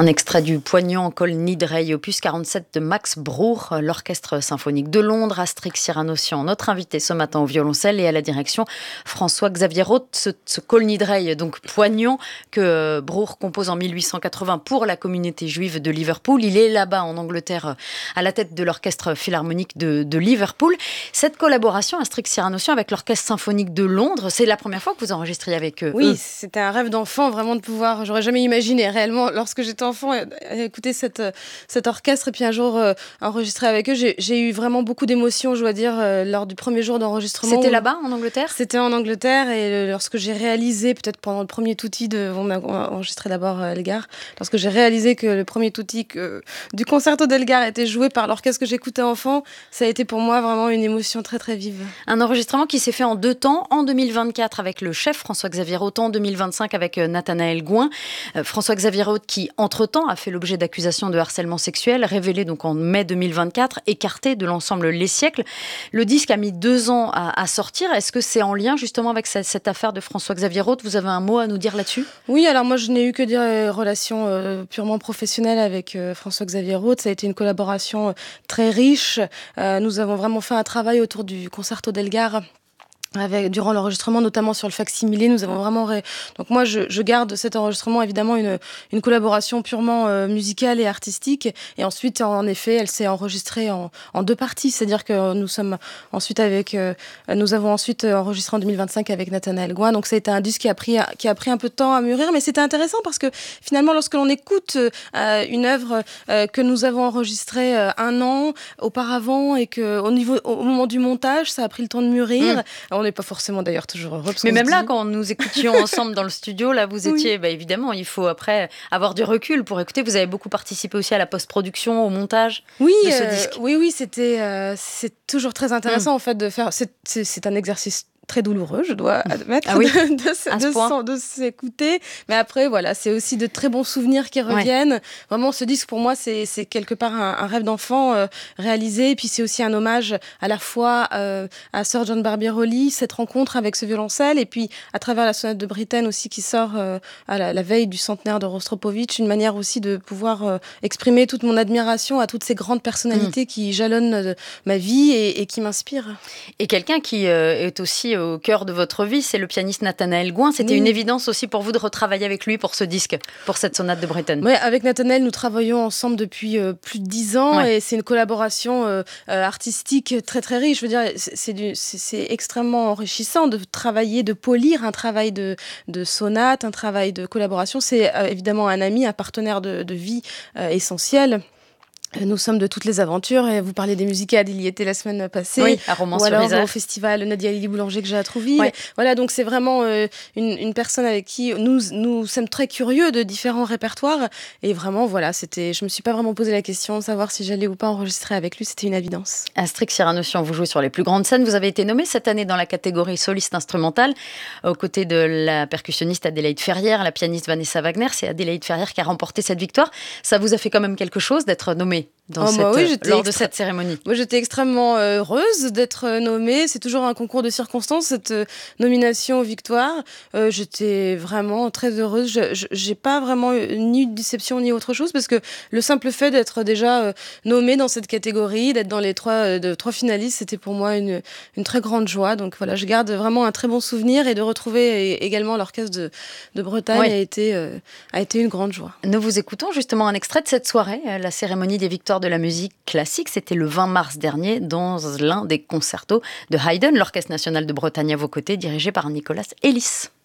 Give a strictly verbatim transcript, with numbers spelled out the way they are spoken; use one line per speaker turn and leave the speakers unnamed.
Un extrait du poignant Kol Nidrei, opus quarante-sept de Max Bruch, l'Orchestre symphonique de Londres, Astrix Cyranossian, notre invité ce matin au violoncelle, et à la direction François-Xavier Roth. Ce, ce Kol Nidrei, donc poignant, que Bruch compose en mille huit cent quatre-vingts pour la communauté juive de Liverpool. Il est là-bas en Angleterre à la tête de l'Orchestre philharmonique de, de Liverpool. Cette collaboration Astrix Cyranossian avec l'Orchestre symphonique de Londres, c'est la première fois que vous enregistrez avec eux.
Oui, c'était un rêve d'enfant vraiment de pouvoir, j'aurais jamais imaginé réellement lorsque j'étais enfant, écouter cette, cet orchestre et puis un jour euh, enregistrer avec eux. J'ai, j'ai eu vraiment beaucoup d'émotions, je dois dire, euh, lors du premier jour d'enregistrement.
C'était là-bas, en Angleterre ?
C'était en Angleterre, et euh, lorsque j'ai réalisé, peut-être pendant le premier tutti, de, on a, on a enregistré d'abord euh, Elgar, lorsque j'ai réalisé que le premier tutti que, du concerto d'Elgar était joué par l'orchestre que j'écoutais enfant, ça a été pour moi vraiment une émotion très très vive.
Un enregistrement qui s'est fait en deux temps, en deux mille vingt-quatre avec le chef François-Xavier Roth, en deux mille vingt-cinq avec euh, Nathanaël Gouin. Euh, François-Xavier Roth qui, entre-temps, a fait l'objet d'accusations de harcèlement sexuel, révélé donc en mai deux mille vingt-quatre, écarté de l'ensemble Les Siècles. Le disque a mis deux ans à, à sortir. Est-ce que c'est en lien justement avec cette, cette affaire de François-Xavier Roth ? Vous avez un mot à nous dire là-dessus ?
Oui, alors moi je n'ai eu que des relations euh, purement professionnelles avec euh, François-Xavier Roth. Ça a été une collaboration euh, très riche. Euh, nous avons vraiment fait un travail autour du concerto d'Elgar. Avec, durant l'enregistrement, notamment sur le facsimilé, nous avons vraiment... Ré... Donc moi, je, je garde cet enregistrement, évidemment, une, une collaboration purement euh, musicale et artistique. Et ensuite, en effet, elle s'est enregistrée en, en deux parties. C'est-à-dire que nous sommes ensuite avec... Euh, nous avons ensuite enregistré en deux mille vingt-cinq avec Nathanaël Gouin. Donc ça a été un disque qui a pris, qui a pris un peu de temps à mûrir. Mais c'était intéressant parce que finalement, lorsque l'on écoute euh, une œuvre euh, que nous avons enregistrée euh, un an auparavant et qu'au niveau, au moment du montage, ça a pris le temps de mûrir... Mmh. On n'est pas forcément d'ailleurs toujours heureux.
Mais même là, dit... quand nous écoutions ensemble dans le studio, là, vous étiez, oui. bah, évidemment, il faut après avoir du recul pour écouter. Vous avez beaucoup participé aussi à la post-production, au montage
oui,
de ce
euh,
disque.
Oui, oui, c'était, euh, c'est toujours très intéressant mmh. en fait de faire. C'est, c'est, c'est un exercice très douloureux, je dois admettre,
ah oui,
de, de, de, de s'écouter. Mais après, voilà, c'est aussi de très bons souvenirs qui reviennent. Ouais. Vraiment, ce disque, pour moi, c'est, c'est quelque part un, un rêve d'enfant euh, réalisé. Et puis, c'est aussi un hommage à la fois euh, à Sir John Barbirolli, cette rencontre avec ce violoncelle, et puis à travers la sonate de Britten aussi, qui sort euh, à la, la veille du centenaire de Rostropovitch, une manière aussi de pouvoir euh, exprimer toute mon admiration à toutes ces grandes personnalités mmh. qui jalonnent euh, ma vie et, et qui m'inspirent.
Et quelqu'un qui euh, est aussi au cœur de votre vie, c'est le pianiste Nathanaël Gouin. C'était oui. une évidence aussi pour vous de retravailler avec lui pour ce disque, pour cette sonate de Britten.
Oui, avec Nathanaël, nous travaillons ensemble depuis euh, plus de dix ans ouais. et c'est une collaboration euh, euh, artistique très très riche. Je veux dire, c'est, c'est, du, c'est, c'est extrêmement enrichissant de travailler, de polir un travail de, de sonate, un travail de collaboration. C'est euh, évidemment un ami, un partenaire de, de vie euh, essentiel. Nous sommes de toutes les aventures et vous parlez des musicades, il y était la semaine passée.
Oui, à Romans-sur-Isère.
Ou alors au festival Nadia Lili Boulanger que j'ai à Trouville.
Ouais.
Voilà, donc c'est vraiment euh, une, une personne avec qui nous, nous sommes très curieux de différents répertoires. Et vraiment, voilà, c'était, je me suis pas vraiment posé la question de savoir si j'allais ou pas enregistrer avec lui, c'était une évidence.
Astrix Cyranossian, vous jouez sur les plus grandes scènes. Vous avez été nommée cette année dans la catégorie soliste instrumentale, aux côtés de la percussionniste Adélaïde Ferrière, la pianiste Vanessa Wagner. C'est Adélaïde Ferrière qui a remporté cette victoire. Ça vous a fait quand même quelque chose d'être nommée dans oh, cette, bah oui, lors extra... de cette cérémonie?
Moi, j'étais extrêmement heureuse d'être nommée. C'est toujours un concours de circonstances, cette nomination aux victoires. Euh, j'étais vraiment très heureuse. Je, je, j'ai pas vraiment eu ni de déception ni autre chose, parce que le simple fait d'être déjà euh, nommée dans cette catégorie, d'être dans les trois, euh, de, trois finalistes, c'était pour moi une, une très grande joie. Donc voilà, je garde vraiment un très bon souvenir, et de retrouver également l'orchestre de, de Bretagne oui. a, été, euh, a été une grande joie.
Nous vous écoutons justement un extrait de cette soirée, la cérémonie des victoires de la musique classique. C'était le vingt mars dernier dans l'un des concertos de Haydn, l'Orchestre national de Bretagne à vos côtés, dirigé par Nicolas Ellis.